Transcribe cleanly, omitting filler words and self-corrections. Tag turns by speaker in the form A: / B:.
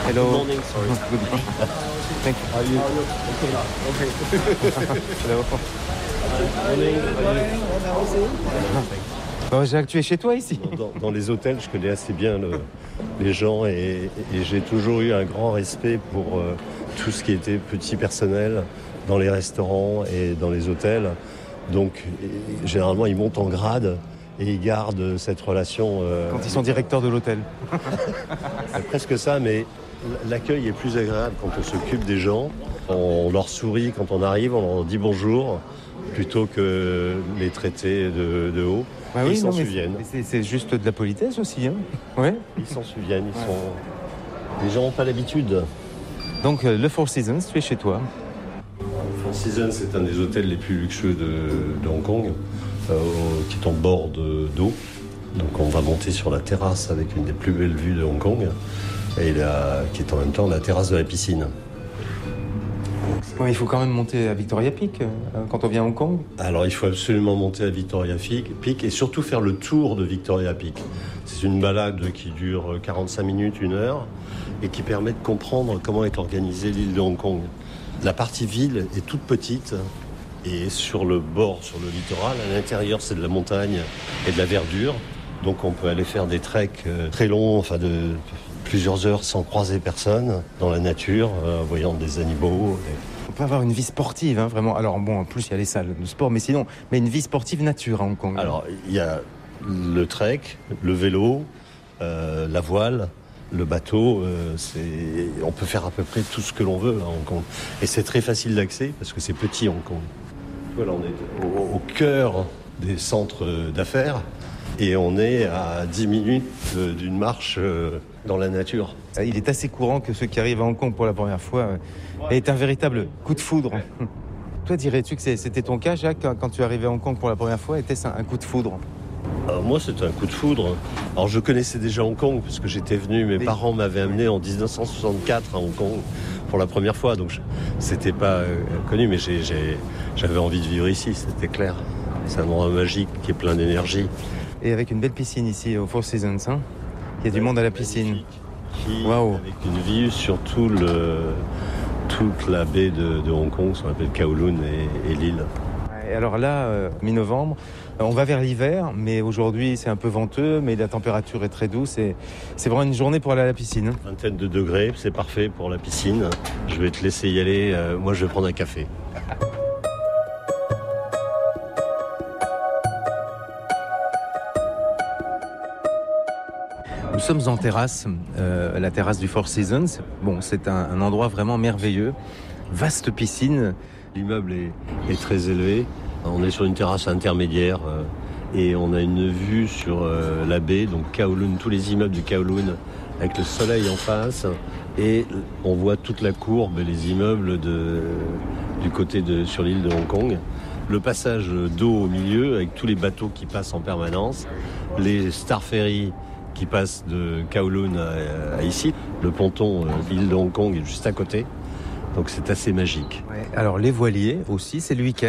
A: Hello.
B: Good morning, sorry.
A: Good morning. Thank you.
B: Are you? Okay.
A: Hello. Bon, Jacques, tu es chez toi ici?
B: Dans les hôtels, je connais assez bien les gens et j'ai toujours eu un grand respect pour tout ce qui était petit personnel dans les restaurants et dans les hôtels. Donc, généralement, ils montent en grade et ils gardent cette relation.
A: Quand ils sont directeurs de l'hôtel.
B: C'est presque ça, mais l'accueil est plus agréable quand on s'occupe des gens. On leur sourit quand on arrive, on leur dit bonjour, plutôt que les traiter de haut.
A: Bah
B: ils
A: oui,
B: s'en
A: non, mais
B: souviennent.
A: c'est juste de la politesse aussi. Hein. Ouais.
B: Ils s'en souviennent. Les gens n'ont pas l'habitude.
A: Donc, le Four Seasons, tu es chez toi.
B: Four Seasons, c'est un des hôtels les plus luxueux de Hong Kong, qui est en bord d'eau. Donc on va monter sur la terrasse avec une des plus belles vues de Hong Kong, et qui est en même temps la terrasse de la piscine.
A: Ouais, il faut quand même monter à Victoria Peak quand on vient à Hong Kong.
B: Alors il faut absolument monter à Victoria Peak et surtout faire le tour de Victoria Peak. C'est une balade qui dure 45 minutes, 1 heure, et qui permet de comprendre comment est organisée l'île de Hong Kong. La partie ville est toute petite et sur le bord, sur le littoral, à l'intérieur c'est de la montagne et de la verdure. Donc on peut aller faire des treks très longs, enfin de plusieurs heures sans croiser personne dans la nature, voyant des animaux.
A: On peut avoir une vie sportive, hein, vraiment. Alors bon, en plus il y a les salles de sport, mais sinon, une vie sportive nature à Hong Kong.
B: Alors il y a le trek, le vélo, la voile, le bateau. On peut faire à peu près tout ce que l'on veut à Hong Kong. Et c'est très facile d'accès parce que c'est petit Hong Kong. Voilà, on est au cœur des centres d'affaires. Et on est à 10 minutes d'une marche dans la nature.
A: Il est assez courant que ceux qui arrivent à Hong Kong pour la première fois aient un véritable coup de foudre. Toi, dirais-tu que c'était ton cas, Jacques, quand tu es arrivé à Hong Kong pour la première fois? Était-ce un coup de foudre?
B: Alors moi, c'était un coup de foudre. Alors je connaissais déjà Hong Kong parce que j'étais venu, mes parents m'avaient amené en 1964 à Hong Kong pour la première fois. Donc c'était pas connu, mais j'avais envie de vivre ici, c'était clair. C'est un endroit magique qui est plein d'énergie.
A: Et avec une belle piscine ici au Four Seasons, hein. Il y a du monde à la piscine.
B: Waouh. Avec une vue sur toute la baie de Hong Kong, ce qu'on appelle Kowloon et l'île.
A: Et alors là, mi-novembre, on va vers l'hiver, mais aujourd'hui c'est un peu venteux, mais la température est très douce et c'est vraiment une journée pour aller à la piscine.
B: Vingtaine de degrés, c'est parfait pour la piscine. Je vais te laisser y aller, moi je vais prendre un café.
A: Nous sommes en terrasse, la terrasse du Four Seasons. Bon, c'est un endroit vraiment merveilleux. Vaste piscine.
B: L'immeuble est très élevé. On est sur une terrasse intermédiaire et on a une vue sur la baie, donc Kowloon, tous les immeubles du Kowloon avec le soleil en face. Et on voit toute la courbe et les immeubles du côté sur l'île de Hong Kong. Le passage d'eau au milieu avec tous les bateaux qui passent en permanence. Les Star Ferry qui passe de Kowloon à ici. Le ponton l'île de Hong Kong est juste à côté, donc c'est assez magique.
A: Ouais. Alors les voiliers aussi, c'est le week-end.